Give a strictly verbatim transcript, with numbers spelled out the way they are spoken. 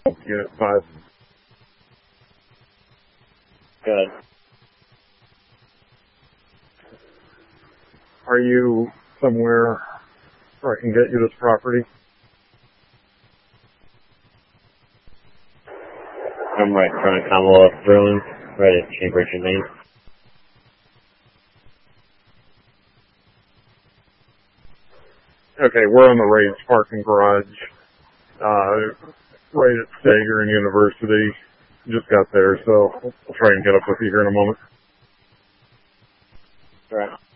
Unit five. Good. Are you somewhere where I can get you this property? I'm right in front of Commonwealth Brewing, right at Cambridge and Maine. Okay, we're on the Ray's parking garage, uh, right at Stager and University. Just got there, so I'll try and get up with you here in a moment. Correct.